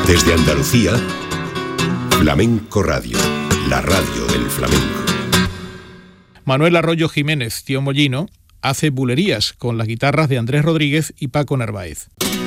Desde Andalucía, Flamenco Radio, la radio del flamenco. Manuel Arroyo Jiménez, Tío Mollino, hace bulerías con las guitarras de Andrés Rodríguez y Paco Narváez.